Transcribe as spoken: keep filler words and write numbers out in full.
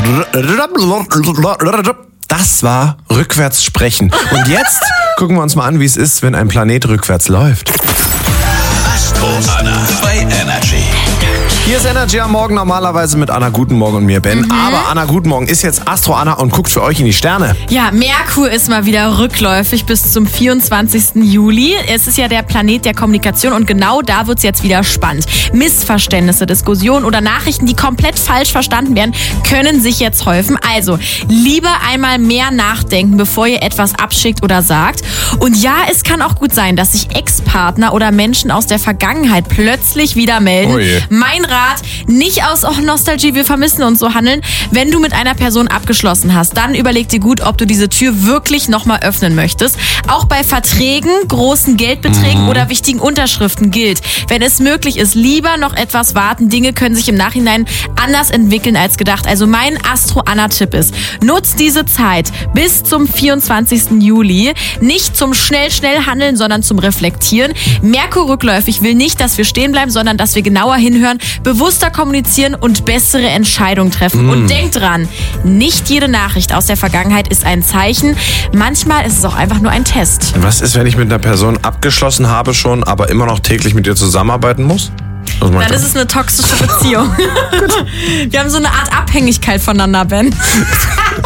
Das war rückwärts sprechen. Und jetzt gucken wir uns mal an, wie es ist, wenn ein Planet rückwärts läuft. Astro Anna bei Energy. Hier ist Energy am Morgen, normalerweise mit Anna Guten Morgen und mir, Ben. Mhm. Aber Anna Guten Morgen ist jetzt Astro Anna und guckt für euch in die Sterne. Ja, Merkur ist mal wieder rückläufig bis zum vierundzwanzigsten Juli. Es ist ja der Planet der Kommunikation und genau da wird es jetzt wieder spannend. Missverständnisse, Diskussionen oder Nachrichten, die komplett falsch verstanden werden, können sich jetzt häufen. Also lieber einmal mehr nachdenken, bevor ihr etwas abschickt oder sagt. Und ja, es kann auch gut sein, dass sich Ex-Partner oder Menschen aus der Vergangenheit plötzlich wieder melden. Oh je. Mein Rat, nicht aus oh, Nostalgie, wir vermissen uns so handeln. Wenn du mit einer Person abgeschlossen hast, dann überleg dir gut, ob du diese Tür wirklich nochmal öffnen möchtest. Auch bei Verträgen, großen Geldbeträgen mhm. oder wichtigen Unterschriften gilt, wenn es möglich ist, lieber noch etwas warten. Dinge können sich im Nachhinein anders entwickeln als gedacht. Also mein Astro-Anna-Tipp ist, nutzt diese Zeit bis zum vierundzwanzigsten Juli nicht zum schnell, schnell handeln, sondern zum Reflektieren. Merkur rückläufig will nicht, dass wir stehen bleiben, sondern dass wir genauer hinhören, bewusster kommunizieren und bessere Entscheidungen treffen. Mm. Und denkt dran, nicht jede Nachricht aus der Vergangenheit ist ein Zeichen. Manchmal ist es auch einfach nur ein Test. Was ist, wenn ich mit einer Person abgeschlossen habe schon, aber immer noch täglich mit ihr zusammenarbeiten muss? Dann ist es eine toxische Beziehung. Wir haben so eine Art Abhängigkeit voneinander, Ben.